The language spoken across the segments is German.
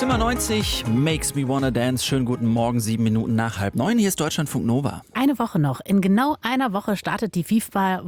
Zimmer 90, Makes Me Wanna Dance. Schönen guten Morgen, 7 Minuten nach 8:30. Hier ist Deutschlandfunk Nova. Eine Woche noch. In genau einer Woche startet die FIFA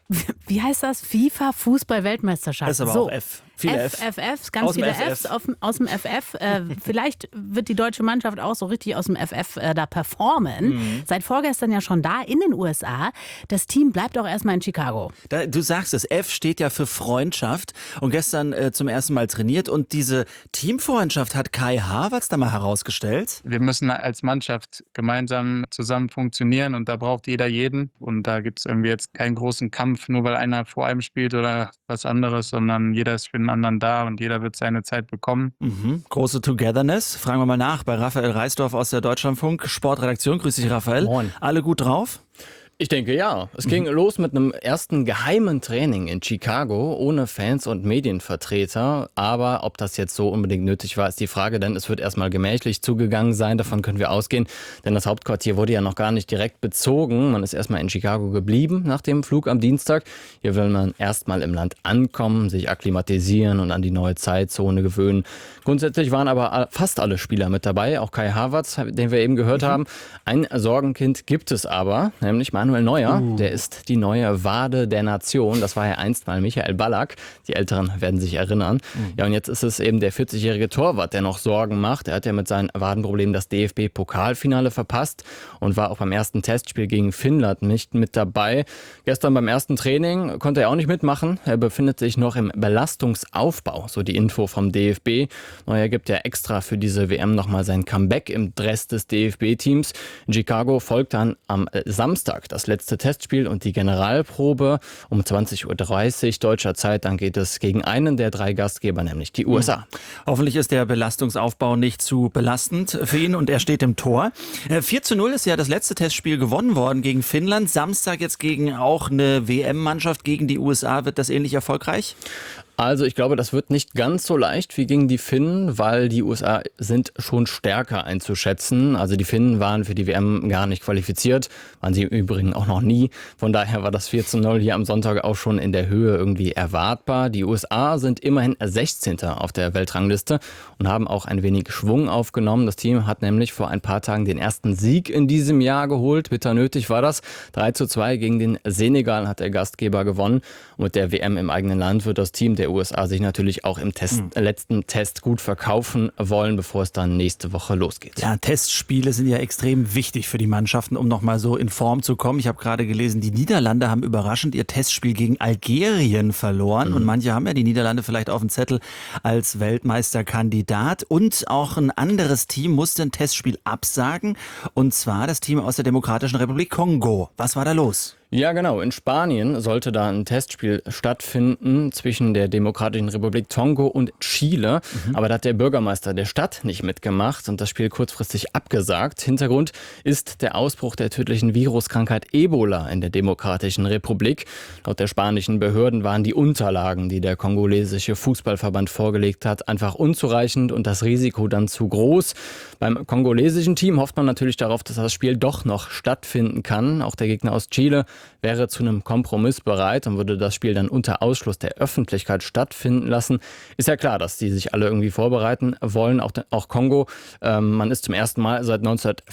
Fußball-Weltmeisterschaft. Das ist aber auch F. Viele F. FFs, ganz viele Fs aus dem FF. Vielleicht wird die deutsche Mannschaft auch so richtig aus dem FF da performen. Seit vorgestern ja schon da in den USA. Das Team bleibt auch erstmal in Chicago. Du sagst es, F steht ja für Freundschaft und gestern zum ersten Mal trainiert. Und diese Teamfreundschaft hat Kai Havertz da mal herausgestellt. Wir müssen als Mannschaft gemeinsam zusammen funktionieren und da braucht jeder jeden. Und da gibt es irgendwie jetzt keinen großen Kampf, nur weil einer vor einem spielt oder was anderes, sondern jeder ist für den anderen da und jeder wird seine Zeit bekommen. Große Togetherness. Fragen wir mal nach bei Raphael Reisdorf aus der Deutschlandfunk Sportredaktion. Grüß dich, Raphael. Moin. Alle gut drauf? Ich denke ja. Es ging los mit einem ersten geheimen Training in Chicago, ohne Fans und Medienvertreter. Aber ob das jetzt so unbedingt nötig war, ist die Frage, denn es wird erstmal gemächlich zugegangen sein. Davon können wir ausgehen, denn das Hauptquartier wurde ja noch gar nicht direkt bezogen. Man ist erstmal in Chicago geblieben nach dem Flug am Dienstag. Hier will man erstmal im Land ankommen, sich akklimatisieren und an die neue Zeitzone gewöhnen. Grundsätzlich waren aber fast alle Spieler mit dabei, auch Kai Havertz, den wir eben gehört haben. Ein Sorgenkind gibt es aber, nämlich Manuel Neuer. Der ist die neue Wade der Nation. Das war ja einst mal Michael Ballack. Die Älteren werden sich erinnern. Ja, und jetzt ist es eben der 40-jährige Torwart, der noch Sorgen macht. Er hat ja mit seinen Wadenproblemen das DFB-Pokalfinale verpasst und war auch beim ersten Testspiel gegen Finnland nicht mit dabei. Gestern beim ersten Training konnte er auch nicht mitmachen. Er befindet sich noch im Belastungsaufbau, so die Info vom DFB. Neuer gibt ja extra für diese WM nochmal sein Comeback im Dress des DFB-Teams. In Chicago folgt dann am Samstag das letzte Testspiel und die Generalprobe um 20:30 Uhr deutscher Zeit. Dann geht es gegen einen der 3 Gastgeber, nämlich die USA. Hoffentlich ist der Belastungsaufbau nicht zu belastend für ihn und er steht im Tor. 4:0 ist ja das letzte Testspiel gewonnen worden gegen Finnland. Samstag jetzt gegen auch eine WM-Mannschaft gegen die USA. Wird das ähnlich erfolgreich? Also ich glaube, das wird nicht ganz so leicht wie gegen die Finnen, weil die USA sind schon stärker einzuschätzen. Also die Finnen waren für die WM gar nicht qualifiziert, waren sie im Übrigen auch noch nie. Von daher war das 4:0 hier am Sonntag auch schon in der Höhe irgendwie erwartbar. Die USA sind immerhin 16. auf der Weltrangliste und haben auch ein wenig Schwung aufgenommen. Das Team hat nämlich vor ein paar Tagen den ersten Sieg in diesem Jahr geholt. Bitter nötig war das. 3:2 gegen den Senegal hat der Gastgeber gewonnen. Und mit der WM im eigenen Land wird das Team der USA sich natürlich auch im letzten Test gut verkaufen wollen, bevor es dann nächste Woche losgeht. Ja, Testspiele sind ja extrem wichtig für die Mannschaften, um nochmal so in Form zu kommen. Ich habe gerade gelesen, die Niederlande haben überraschend ihr Testspiel gegen Algerien verloren. Und manche haben ja die Niederlande vielleicht auf dem Zettel als Weltmeisterkandidat. Und auch ein anderes Team musste ein Testspiel absagen. Und zwar das Team aus der Demokratischen Republik Kongo. Was war da los? Ja, genau. In Spanien sollte da ein Testspiel stattfinden zwischen der Demokratischen Republik Kongo und Chile. Aber da hat der Bürgermeister der Stadt nicht mitgemacht und das Spiel kurzfristig abgesagt. Hintergrund ist der Ausbruch der tödlichen Viruskrankheit Ebola in der Demokratischen Republik. Laut der spanischen Behörden waren die Unterlagen, die der kongolesische Fußballverband vorgelegt hat, einfach unzureichend und das Risiko dann zu groß. Beim kongolesischen Team hofft man natürlich darauf, dass das Spiel doch noch stattfinden kann. Auch der Gegner aus Chile wäre zu einem Kompromiss bereit und würde das Spiel dann unter Ausschluss der Öffentlichkeit stattfinden lassen. Ist ja klar, dass die sich alle irgendwie vorbereiten wollen, auch Kongo. Man ist zum ersten Mal seit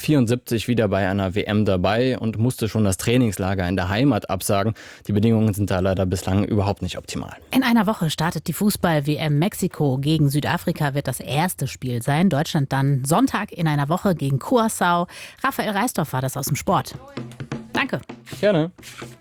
1974 wieder bei einer WM dabei und musste schon das Trainingslager in der Heimat absagen. Die Bedingungen sind da leider bislang überhaupt nicht optimal. In einer Woche startet die Fußball-WM. Mexiko gegen Südafrika wird das erste Spiel sein. Deutschland dann Sonntag in einer Woche gegen Curaçao. Raphael Reisdorf war das aus dem Sport. Danke. Gerne.